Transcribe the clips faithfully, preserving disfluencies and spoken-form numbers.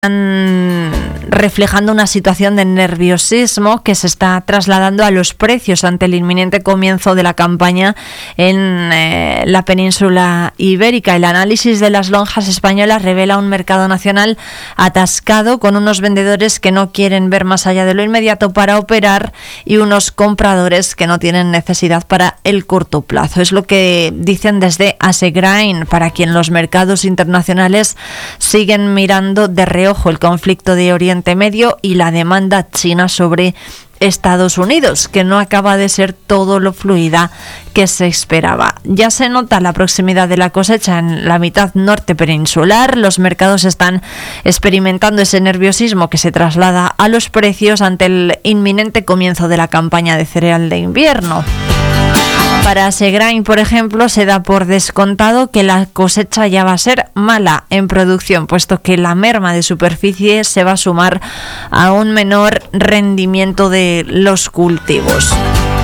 reflejando una situación de nerviosismo que se está trasladando a los precios ante el inminente comienzo de la campaña en eh, la península ibérica. El análisis de las lonjas españolas revela un mercado nacional atascado, con unos vendedores que no quieren ver más allá de lo inmediato para operar y unos compradores que no tienen necesidad para el corto plazo. Es lo que dicen desde Asegrain, para quien los mercados internacionales siguen mirando de reojo el conflicto de Oriente Medio y la demanda china sobre Estados Unidos, que no acaba de ser todo lo fluida que se esperaba. Ya se nota la proximidad de la cosecha en la mitad norte peninsular. Los mercados están experimentando ese nerviosismo que se traslada a los precios ante el inminente comienzo de la campaña de cereal de invierno. Para Segrain, por ejemplo, se da por descontado que la cosecha ya va a ser mala en producción, puesto que la merma de superficie se va a sumar a un menor rendimiento de los cultivos.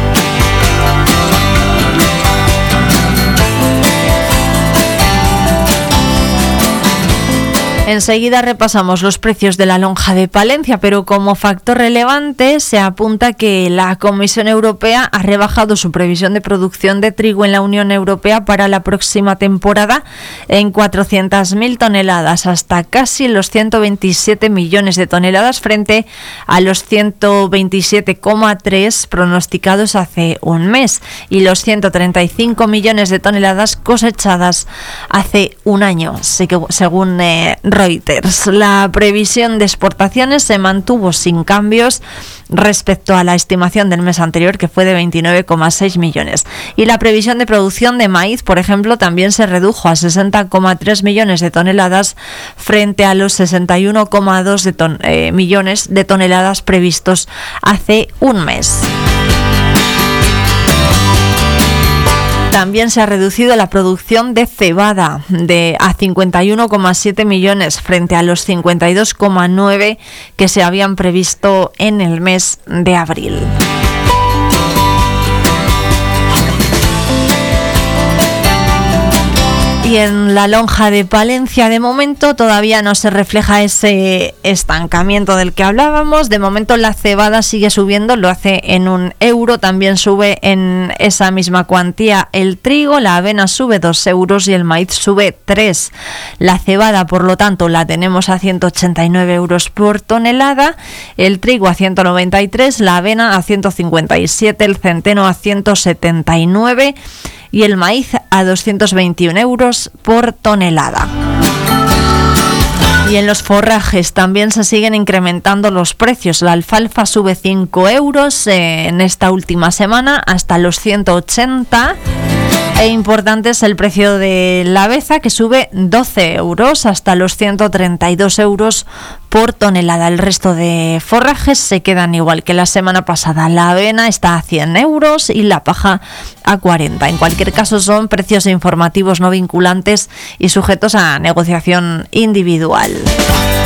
Enseguida repasamos los precios de la lonja de Palencia, pero como factor relevante se apunta que la Comisión Europea ha rebajado su previsión de producción de trigo en la Unión Europea para la próxima temporada en cuatrocientas mil toneladas, hasta casi los ciento veintisiete millones de toneladas frente a los ciento veintisiete coma tres pronosticados hace un mes y los ciento treinta y cinco millones de toneladas cosechadas hace un año, según eh, Reuters. La previsión de exportaciones se mantuvo sin cambios respecto a la estimación del mes anterior, que fue de veintinueve coma seis millones. Y la previsión de producción de maíz, por ejemplo, también se redujo a sesenta coma tres millones de toneladas frente a los sesenta y uno coma dos de ton- eh, millones de toneladas previstos hace un mes. También se ha reducido la producción de cebada de a cincuenta y uno coma siete millones frente a los cincuenta y dos coma nueve que se habían previsto en el mes de abril. Y en la lonja de Palencia, de momento, todavía no se refleja ese estancamiento del que hablábamos. De momento la cebada sigue subiendo, lo hace en un euro. También sube en esa misma cuantía el trigo, la avena sube dos euros y el maíz sube tres. La cebada, por lo tanto, la tenemos a ciento ochenta y nueve euros por tonelada, el trigo a ciento noventa y tres, la avena a ciento cincuenta y siete, el centeno a ciento setenta y nueve y el maíz a doscientos veintiún euros por tonelada. Y en los forrajes también se siguen incrementando los precios. La alfalfa sube cinco euros eh, en esta última semana hasta los ciento ochenta. E importante es el precio de la beza, que sube doce euros hasta los ciento treinta y dos euros por tonelada. El resto de forrajes se quedan igual que la semana pasada. La avena está a cien euros y la paja a cuarenta. En cualquier caso, son precios informativos no vinculantes y sujetos a negociación individual.